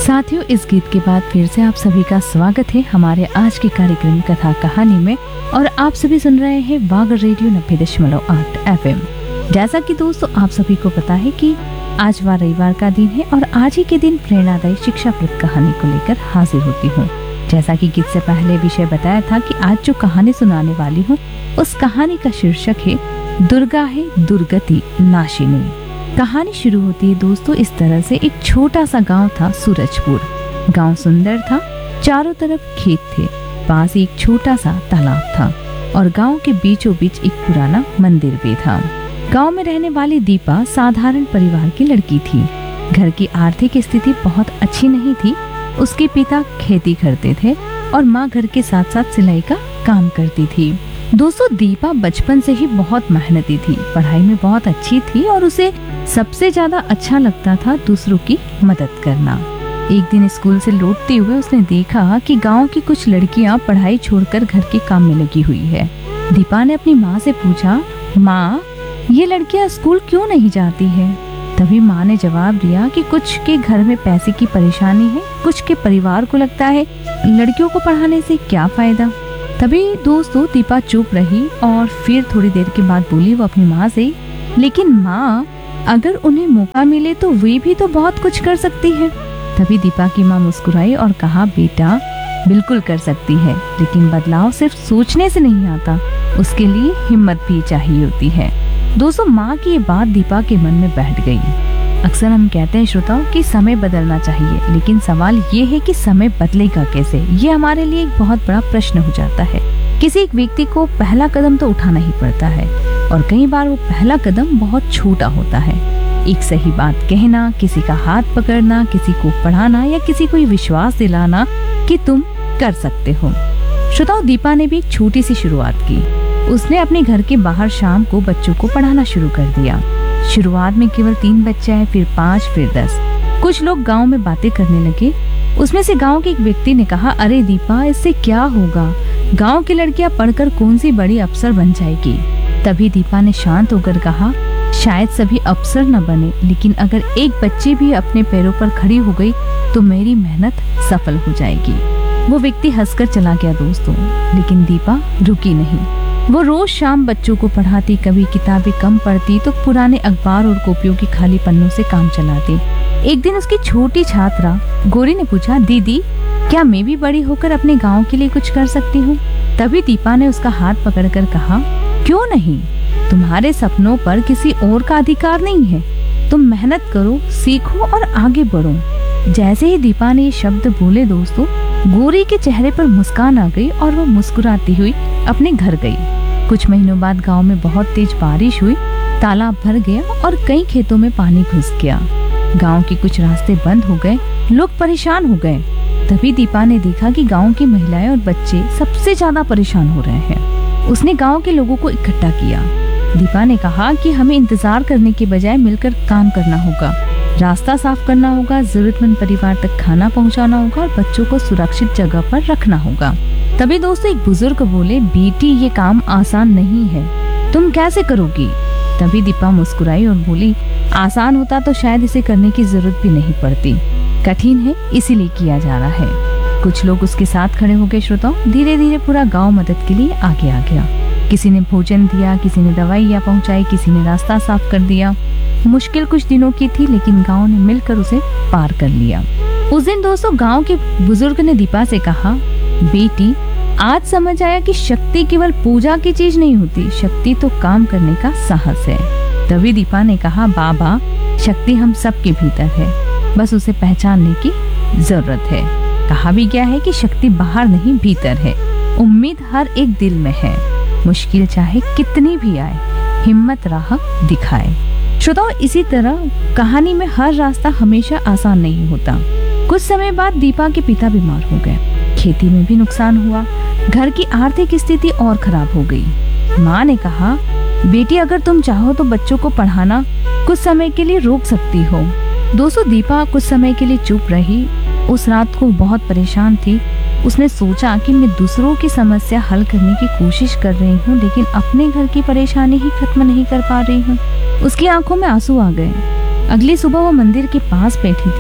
साथियों, इस गीत के बाद फिर से आप सभी का स्वागत है हमारे आज के कार्यक्रम कथा कहानी में। और आप सभी सुन रहे हैं वागर रेडियो 90.8 FM। जैसा कि दोस्तों आप सभी को पता है कि आज रविवार का दिन है और आज ही के दिन प्रेरणादायी शिक्षाप्रद कहानी को लेकर हाजिर होती हूँ। जैसा कि गीत से पहले विषय बताया था कि आज जो कहानी सुनाने वाली हूँ उस कहानी का शीर्षक है दुर्गा है दुर्गति नाशिनी। कहानी शुरू होती है दोस्तों इस तरह से। एक छोटा सा गांव था सूरजपुर। गांव सुंदर था, चारों तरफ खेत थे, पास ही एक छोटा सा तालाब था और गांव के बीचों बीच एक पुराना मंदिर भी था। गांव में रहने वाली दीपा साधारण परिवार की लड़की थी। घर की आर्थिक स्थिति बहुत अच्छी नहीं थी। उसके पिता खेती करते थे और माँ घर के साथ साथ सिलाई का काम करती थी। दोस्तों दीपा बचपन से ही बहुत मेहनती थी, पढ़ाई में बहुत अच्छी थी और उसे सबसे ज्यादा अच्छा लगता था दूसरों की मदद करना। एक दिन स्कूल से लौटते हुए उसने देखा कि गांव की कुछ लड़कियां पढ़ाई छोड़कर घर के काम में लगी हुई है। दीपा ने अपनी माँ से पूछा, माँ ये लड़कियां स्कूल क्यों नहीं जाती है? तभी माँ ने जवाब दिया कि कुछ के घर में पैसे की परेशानी है, कुछ के परिवार को लगता है लड़कियों को पढ़ाने से क्या फायदा। तभी दोस्तों दीपा चुप रही और फिर थोड़ी देर के बाद बोली वो अपनी माँ से, लेकिन माँ अगर उन्हें मौका मिले तो वे भी तो बहुत कुछ कर सकती है। तभी दीपा की माँ मुस्कुराई और कहा, बेटा बिल्कुल कर सकती है, लेकिन बदलाव सिर्फ सोचने से नहीं आता, उसके लिए हिम्मत भी चाहिए होती है। दोस्तों माँ की ये बात दीपा के मन में बैठ गई। अक्सर हम कहते हैं श्रोताओं कि समय बदलना चाहिए, लेकिन सवाल ये है कि समय बदलेगा कैसे? ये हमारे लिए एक बहुत बड़ा प्रश्न हो जाता है। किसी एक व्यक्ति को पहला कदम तो उठाना ही पड़ता है और कई बार वो पहला कदम बहुत छोटा होता है। एक सही बात कहना, किसी का हाथ पकड़ना, किसी को पढ़ाना या किसी को विश्वास दिलाना कि तुम कर सकते हो। श्रोताओं दीपा ने भी एक छोटी सी शुरुआत की। उसने अपने घर के बाहर शाम को बच्चों को पढ़ाना शुरू कर दिया। शुरुआत में केवल 3 बच्चे आए, फिर 5, फिर 10। कुछ लोग गांव में बातें करने लगे। उसमें से गांव के एक व्यक्ति ने कहा, अरे दीपा इससे क्या होगा, गांव की लड़कियां पढ़कर कौन सी बड़ी अफसर बन जाएगी। तभी दीपा ने शांत होकर कहा, शायद सभी अफसर न बने, लेकिन अगर एक बच्ची भी अपने पैरों पर खड़ी हो गई तो मेरी मेहनत सफल हो जाएगी। वो व्यक्ति हंसकर चला गया दोस्तों, लेकिन दीपा रुकी नहीं। वो रोज शाम बच्चों को पढ़ाती, कभी किताबें कम पढ़ती तो पुराने अखबार और कॉपियों की खाली पन्नों से काम चलाती। एक दिन उसकी छोटी छात्रा गौरी ने पूछा, दीदी क्या मैं भी बड़ी होकर अपने गांव के लिए कुछ कर सकती हूँ? तभी दीपा ने उसका हाथ पकड़कर कहा, क्यों नहीं, तुम्हारे सपनों पर किसी और का अधिकार नहीं है। तुम मेहनत करो, सीखो और आगे बढ़ो। जैसे ही दीपा ने ये शब्द बोले दोस्तों, गौरी के चेहरे पर मुस्कान आ गई और वो मुस्कुराती हुई अपने घर गई। कुछ महीनों बाद गांव में बहुत तेज बारिश हुई, तालाब भर गया और कई खेतों में पानी घुस गया। गांव के कुछ रास्ते बंद हो गए, लोग परेशान हो गए। तभी दीपा ने देखा कि गांव की महिलाएं और बच्चे सबसे ज्यादा परेशान हो रहे हैं। उसने गांव के लोगों को इकट्ठा किया। दीपा ने कहा कि हमें इंतजार करने के बजाय मिलकर काम करना होगा, रास्ता साफ करना होगा, जरूरतमंद परिवार तक खाना पहुंचाना होगा और बच्चों को सुरक्षित जगह पर रखना होगा। तभी दोस्तों एक बुजुर्ग बोले, बेटी ये काम आसान नहीं है, तुम कैसे करोगी? तभी दीपा मुस्कुराई और बोली, आसान होता तो शायद इसे करने की जरूरत भी नहीं पड़ती, कठिन है इसीलिए किया जा रहा है। कुछ लोग उसके साथ खड़े हो गए श्रोताओं। धीरे धीरे पूरा गांव मदद के लिए आगे आ गया। किसी ने भोजन दिया, किसी ने दवाइयाँ पहुँचाई, किसी ने रास्ता साफ कर दिया। मुश्किल कुछ दिनों की थी, लेकिन गांव ने मिलकर उसे पार कर लिया। उस दिन दोस्तों गांव के बुजुर्ग ने दीपा से कहा, बेटी आज समझ आया कि शक्ति केवल पूजा की चीज नहीं होती, शक्ति तो काम करने का साहस है। तभी दीपा ने कहा, बाबा शक्ति हम सबके भीतर है, बस उसे पहचानने की जरूरत है। कहा भी गया है कि शक्ति बाहर नहीं भीतर है। उम्मीद हर एक दिल में है, मुश्किल चाहे कितनी भी आए, हिम्मत राह दिखाए। श्रोताओं इसी तरह कहानी में हर रास्ता हमेशा आसान नहीं होता। कुछ समय बाद दीपा के पिता बीमार हो गए, खेती में भी नुकसान हुआ, घर की आर्थिक स्थिति और खराब हो गई। माँ ने कहा, बेटी अगर तुम चाहो तो बच्चों को पढ़ाना कुछ समय के लिए रोक सकती हो। दोस्तों दीपा कुछ समय के लिए चुप रही। उस रात को बहुत परेशान थी। उसने सोचा कि मैं दूसरों की समस्या हल करने की कोशिश कर रही हूँ, लेकिन अपने घर की परेशानी ही खत्म नहीं कर पा रही हूँ। उसकी आंखों में आंसू आ गए। अगली सुबह वो मंदिर के पास बैठी थी।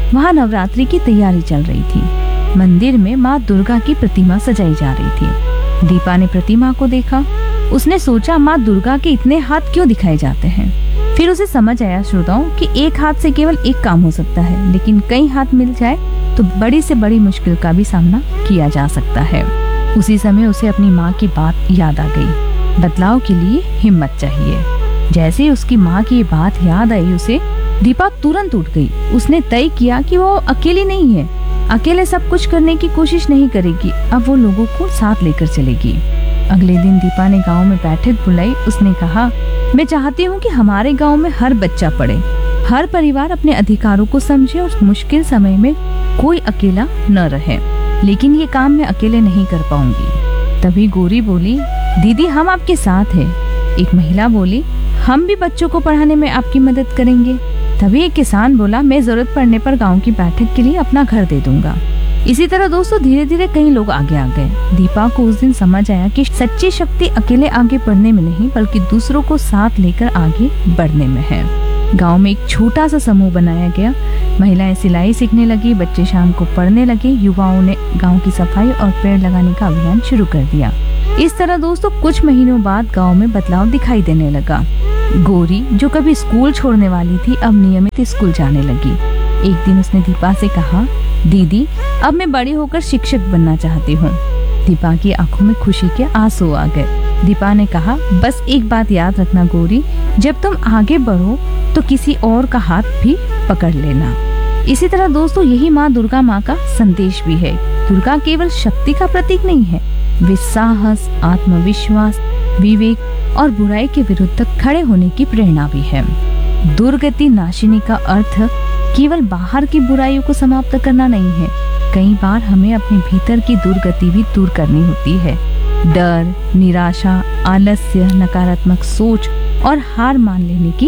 वहाँ नवरात्रि की तैयारी चल रही थी। मंदिर में माँ दुर्गा की प्रतिमा सजाई जा रही थी। दीपा ने प्रतिमा को देखा। उसने सोचा माँ दुर्गा के इतने हाथ क्यों दिखाए जाते हैं। फिर उसे समझ आया श्रोताओं कि एक हाथ से केवल एक काम हो सकता है, लेकिन कई हाथ मिल जाए तो बड़ी से बड़ी मुश्किल का भी सामना किया जा सकता है। उसी समय उसे अपनी माँ की बात याद आ गई, बदलाव के लिए हिम्मत चाहिए। जैसे ही उसकी माँ की ये बात याद आई उसे, दीपा तुरंत उठ गई। उसने तय किया कि वो अकेली नहीं है, अकेले सब कुछ करने की कोशिश नहीं करेगी, अब वो लोगों को साथ लेकर चलेगी। अगले दिन दीपा ने गांव में बैठक बुलाई। उसने कहा, मैं चाहती हूँ कि हमारे गांव में हर बच्चा पढ़े, हर परिवार अपने अधिकारों को समझे और मुश्किल समय में कोई अकेला न रहे, लेकिन ये काम मैं अकेले नहीं कर पाऊंगी। तभी गौरी बोली, दीदी हम आपके साथ हैं। एक महिला बोली, हम भी बच्चों को पढ़ाने में आपकी मदद करेंगे। तभी एक किसान बोला, मैं जरूरत पड़ने पर गांव की बैठक के लिए अपना घर दे दूंगा। इसी तरह दोस्तों धीरे धीरे कई लोग आगे आ गए। दीपा को उस दिन समझ आया कि सच्ची शक्ति अकेले आगे बढ़ने में नहीं, बल्कि दूसरों को साथ लेकर आगे बढ़ने में है। गांव में एक छोटा सा समूह बनाया गया। महिलाएं सिलाई सीखने लगी, बच्चे शाम को पढ़ने लगे, युवाओं ने गांव की सफाई और पेड़ लगाने का अभियान शुरू कर दिया। इस तरह दोस्तों कुछ महीनों बाद गांव में बदलाव दिखाई देने लगा। गौरी जो कभी स्कूल छोड़ने वाली थी, अब नियमित स्कूल जाने लगी। एक दिन उसने दीपा से कहा, दीदी अब मैं बड़ी होकर शिक्षक बनना चाहती हूँ। दीपा की आंखों में खुशी के आंसू आ गए। दीपा ने कहा, बस एक बात याद रखना गौरी, जब तुम आगे बढ़ो तो किसी और का हाथ भी पकड़ लेना। इसी तरह दोस्तों यही माँ दुर्गा माँ का संदेश भी है। दुर्गा केवल शक्ति का प्रतीक नहीं है, वे साहस, आत्मविश्वास, विवेक और बुराई के विरुद्ध खड़े होने की प्रेरणा भी है। दुर्गति नाशिनी का अर्थ केवल बाहर की बुराइयों को समाप्त करना नहीं है, कई बार हमें अपने भीतर की दुर्गति भी दूर करनी होती है। डर, निराशा, आलस्य, नकारात्मक सोच और हार मान लेने की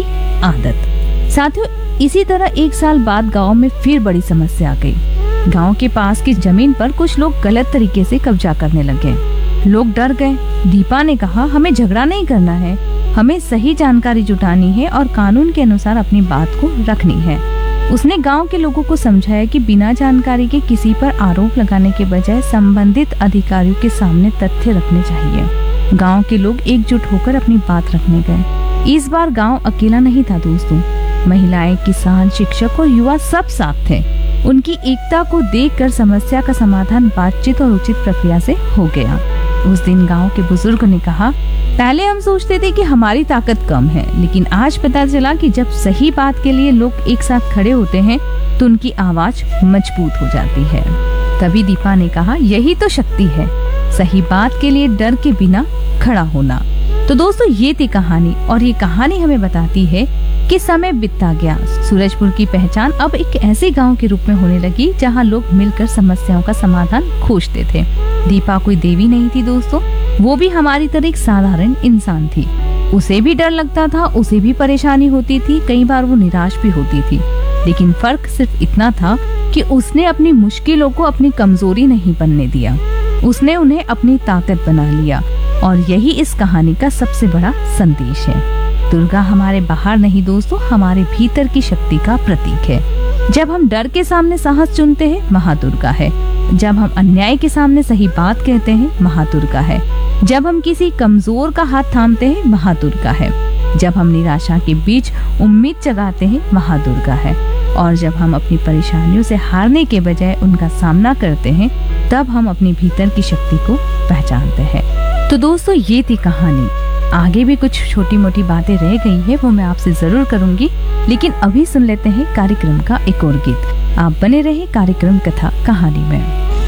आदत। साथियों इसी तरह एक साल बाद गांव में फिर बड़ी समस्या आ गई। गांव के पास की जमीन पर कुछ लोग गलत तरीके से कब्जा करने लगे। लोग डर गए। दीपा ने कहा, हमें झगड़ा नहीं करना है, हमें सही जानकारी जुटानी है और कानून के अनुसार अपनी बात को रखनी है। उसने गांव के लोगों को समझाया कि बिना जानकारी के किसी पर आरोप लगाने के बजाय संबंधित अधिकारियों के सामने तथ्य रखने चाहिए। गांव के लोग एकजुट होकर अपनी बात रखने गए। इस बार गांव अकेला नहीं था दोस्तों, महिलाएं, किसान, शिक्षक और युवा सब साथ थे। उनकी एकता को देखकर समस्या का समाधान बातचीत और उचित प्रक्रिया से हो गया। उस दिन गांव के बुजुर्ग ने कहा, पहले हम सोचते थे कि हमारी ताकत कम है, लेकिन आज पता चला कि जब सही बात के लिए लोग एक साथ खड़े होते हैं तो उनकी आवाज मजबूत हो जाती है। तभी दीपा ने कहा, यही तो शक्ति है, सही बात के लिए डर के बिना खड़ा होना। तो दोस्तों ये थी कहानी, और ये कहानी हमें बताती है कि समय बीतता गया। सूरजपुर की पहचान अब एक ऐसे गांव के रूप में होने लगी जहां लोग मिलकर समस्याओं का समाधान खोजते थे। दीपा कोई देवी नहीं थी दोस्तों, वो भी हमारी तरह एक साधारण इंसान थी। उसे भी डर लगता था, उसे भी परेशानी होती थी, कई बार वो निराश भी होती थी, लेकिन फर्क सिर्फ इतना था कि उसने अपनी मुश्किलों को अपनी कमजोरी नहीं बनने दिया, उसने उन्हें अपनी ताकत बना लिया। और यही इस कहानी का सबसे बड़ा संदेश है। दुर्गा हमारे बाहर नहीं दोस्तों, हमारे भीतर की शक्ति का प्रतीक है। जब हम डर के सामने साहस चुनते हैं, महादुर्गा है। जब हम अन्याय के सामने सही बात कहते हैं, महादुर्गा है। जब हम किसी कमजोर का हाथ थामते हैं, महादुर्गा है। जब हम निराशा के बीच उम्मीद जगाते हैं, महादुर्गा है। और जब हम अपनी परेशानियों से हारने के बजाय उनका सामना करते हैं, तब हम अपने भीतर की शक्ति को पहचानते हैं। तो दोस्तों ये थी कहानी। आगे भी कुछ छोटी मोटी बातें रह गई है, वो मैं आपसे जरूर करूंगी, लेकिन अभी सुन लेते हैं कार्यक्रम का एक और गीत। आप बने रहे कार्यक्रम कथा कहानी में।